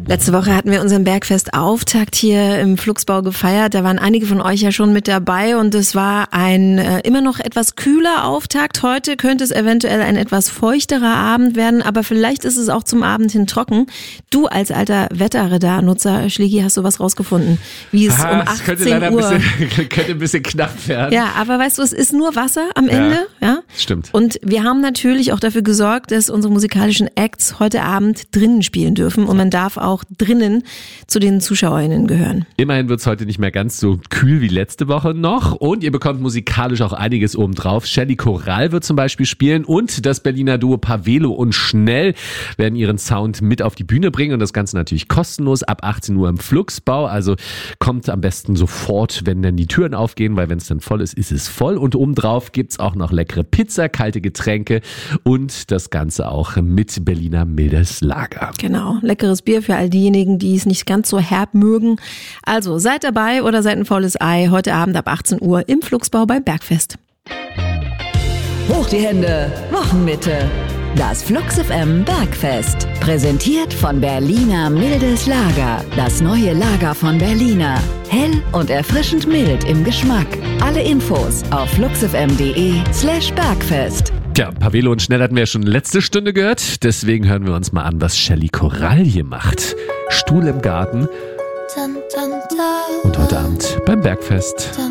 Letzte Woche hatten wir unseren Bergfest-Auftakt hier im Flugsbau gefeiert. Da waren einige von euch ja schon mit dabei und es war ein immer noch etwas kühler Auftakt. Heute könnte es eventuell ein etwas feuchterer Abend werden, aber vielleicht ist es auch zum Abend hin trocken. Du als alter Wetterradar-Nutzer, Schlägi, hast du was rausgefunden, wie es um 18 könnte leider Uhr... könnte ein bisschen knapp werden. Ja, aber weißt du, es ist nur Wasser am Ende. Ja? Stimmt. Und wir haben natürlich auch dafür gesorgt, dass unsere musikalischen Acts heute Abend drinnen spielen dürfen und man darf auch drinnen zu den ZuschauerInnen gehören. Immerhin wird es heute nicht mehr ganz so kühl wie letzte Woche noch und ihr bekommt musikalisch auch einiges obendrauf. Shelly Coral wird zum Beispiel spielen und das Berliner Duo Pavelo und Schnell werden ihren Sound mit auf die Bühne bringen und das Ganze natürlich kostenlos ab 18 Uhr im Flugsbau. Also kommt am besten sofort, wenn dann die Türen aufgehen, weil wenn es dann voll ist, ist es voll. Und obendrauf gibt's auch noch leckere Pizza, kalte Getränke und das Ganze auch mit Berliner mildes Lager. Genau, leckeres Bier für all diejenigen, die es nicht ganz so herb mögen. Also seid dabei oder seid ein faules Ei heute Abend ab 18 Uhr im Flugsbau beim Bergfest. Hoch die Hände, Wochenmitte. Das Flux FM Bergfest. Präsentiert von Berliner mildes Lager. Das neue Lager von Berliner. Hell und erfrischend mild im Geschmack. Alle Infos auf fluxfm.de/Bergfest. Ja, Pavelo und Schnell hatten wir ja schon letzte Stunde gehört. Deswegen hören wir uns mal an, was Shelly Coral hier macht. Stuhl im Garten. Und heute Abend beim Bergfest.